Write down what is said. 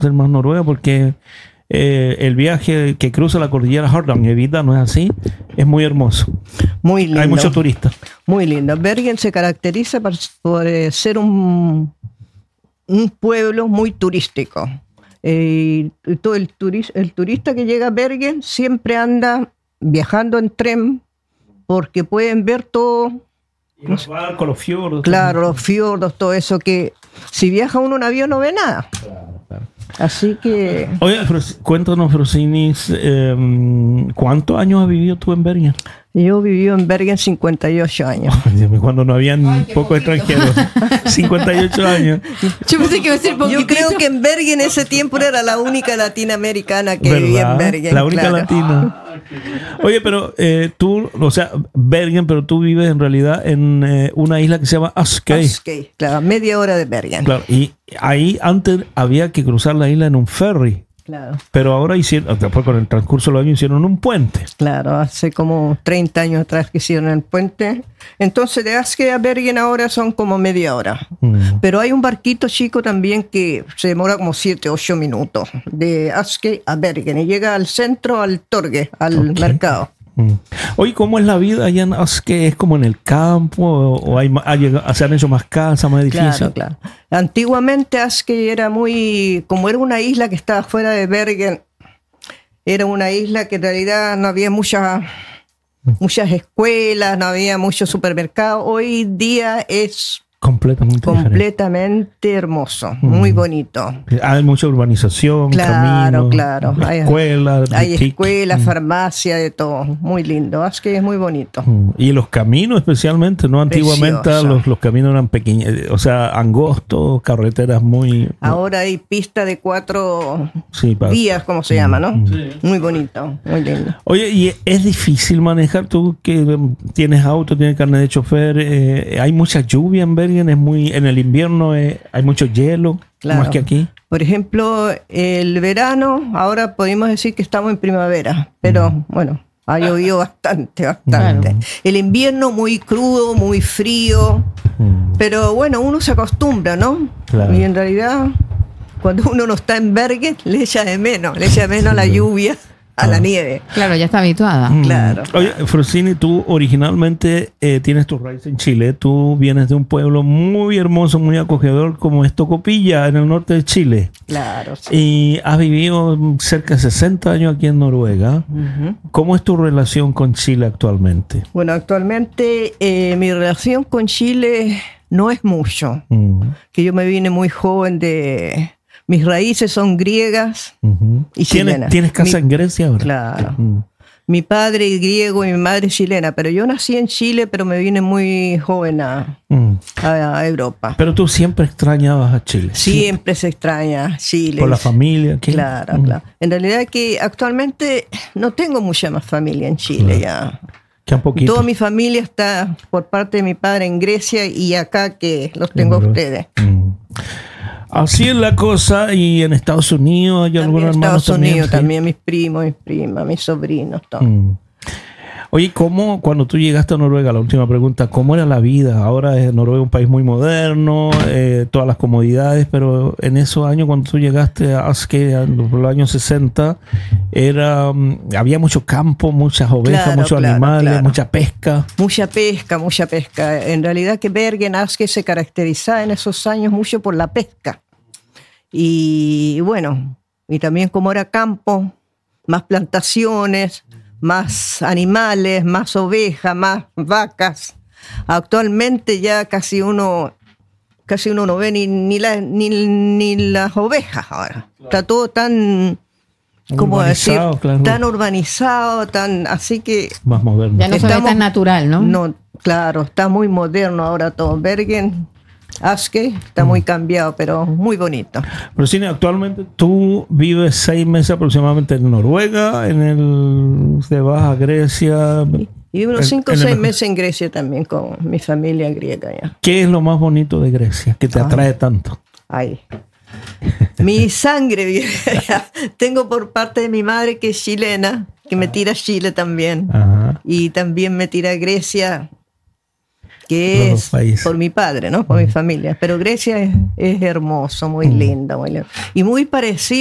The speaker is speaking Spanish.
conocer más Noruega porque el viaje que cruza la cordillera Hardangervidda, ¿no es así? Es muy hermoso. Muy lindo. Hay muchos turistas. Muy lindo. Bergen se caracteriza por ser un pueblo muy turístico. Todo el turista que llega a Bergen siempre anda viajando en tren porque pueden ver todo. Y los barcos, los fiordos. Claro, los fiordos, todo eso que si viaja uno en avión no ve nada. Claro. Así que... Oye, cuéntanos, Frosinis, ¿cuántos años has vivido tú en Bergen? Yo viví en Bergen 58 años. Cuando no habían pocos extranjeros. 58 años. Yo pensé que iba a ser poquitito. Yo creo que en Bergen en ese tiempo era la única latinoamericana que vivía en Bergen. La única claro. latina. Oye, pero tú, o sea, Bergen, pero tú vives en realidad en una isla que se llama Askøy. Askøy, claro, media hora de Bergen. Claro, y ahí antes había que cruzar la isla en un ferry. Claro. Pero ahora hicieron, después con el transcurso de los años hicieron un puente. Claro, hace como 30 años atrás que hicieron el puente. Entonces de Askøy a Bergen ahora son como media hora. Pero hay un barquito chico también que se demora como 7-8 minutos. De Askøy a Bergen y llega al centro, al Torge, al mercado. Oye, ¿cómo es la vida allá en Askøy? ¿Es como en el campo? ¿O se han hecho más casas, más edificios? Claro. Antiguamente Askøy era como era una isla que estaba fuera de Bergen, era una isla que en realidad no había muchas escuelas, no había muchos supermercados. Hoy día es completamente hermoso, muy bonito. Hay mucha urbanización, caminos, hay escuelas, farmacia, de todo, muy lindo. Askøy es muy bonito. Y los caminos especialmente, ¿no? Antiguamente los caminos eran pequeños, o sea, angostos, carreteras muy... Ahora hay pista de 4 vías, como se llama, ¿no? Sí. Muy bonito, muy lindo. Oye, ¿y es difícil manejar? Tú que tienes auto, tienes carnet de chofer, ¿hay mucha lluvia en Bergen? En el invierno hay mucho hielo, más que aquí. Por ejemplo, el verano, ahora podemos decir que estamos en primavera, pero bueno, ha llovido bastante. El invierno muy crudo, muy frío, pero bueno, uno se acostumbra, ¿no? Claro. Y en realidad, cuando uno no está en Bergen, le echa de menos la lluvia. A la nieve. Claro, ya está habituada. Claro. Oye, Frosini, tú originalmente tienes tu raíz en Chile. Tú vienes de un pueblo muy hermoso, muy acogedor, como es Tocopilla, en el norte de Chile. Claro. Sí. Y has vivido cerca de 60 años aquí en Noruega. ¿Cómo es tu relación con Chile actualmente? Bueno, actualmente mi relación con Chile no es mucho. Que yo me vine muy joven de... Mis raíces son griegas y chilenas. ¿Tienes casa en Grecia ahora? Claro. Mi padre es griego y mi madre es chilena, pero yo nací en Chile, pero me vine muy joven a Europa. Pero tú siempre extrañabas a Chile. Siempre se extraña Chile. ¿Por la familia? Claro. En realidad que actualmente no tengo mucha más familia en Chile ya. Toda mi familia está por parte de mi padre en Grecia y acá que los tengo a ustedes. Así es la cosa. Y en Estados Unidos hay algunos hermanos Estados Unidos también, mis primos, mis primas, mis sobrinos, todo. Oye, ¿cómo, cuando tú llegaste a Noruega, la última pregunta, cómo era la vida? Ahora es Noruega un país muy moderno, todas las comodidades, pero en esos años cuando tú llegaste a Askøy, por los años 60, había mucho campo, muchas ovejas, muchos animales, mucha pesca. Mucha pesca. En realidad que Bergen, Askøy se caracterizaba en esos años mucho por la pesca. Y bueno, y también como era campo, más plantaciones, más animales, más ovejas, más vacas. Actualmente ya casi uno no ve ni las ovejas ahora. Está todo tan, ¿cómo decir? Claro. Tan urbanizado, así que... Más moderno. Ya no se ve tan natural, ¿no? No, claro, está muy moderno ahora todo. Bergen, Askøy está muy cambiado, pero muy bonito. Pero Cine, actualmente tú vives 6 meses aproximadamente en Noruega, te vas a Grecia. Y unos 5 o 6 meses en Grecia también con mi familia griega ya. ¿Qué es lo más bonito de Grecia que te atrae tanto? Mi sangre. Tengo por parte de mi madre que es chilena, que me tira a Chile también. Y también me tira a Grecia, que Los es países. por mi padre, ¿no? Por mi familia. Pero Grecia es hermoso, muy lindo, muy lindo. Y muy parecido